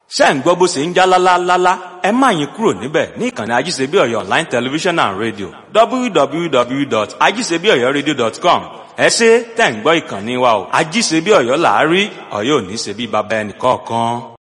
ṣé ń gbọ́ bó ṣe ń já lálálálá, ẹ má yín kúrò níbẹ̀ ní ìkànnì Ajíṣebí Ọ̀yọ́ Online Television and Radio www.ajíṣebíọ̀yọ́radio.com. ẹ ṣé tẹ̀ ń gbọ́ ìkànnì wa o. Ajíṣebí Ọ̀yọ́ là á rí, Ọ̀yọ́ ò ní ṣe bí baba ẹnì kọ̀ọ̀kan.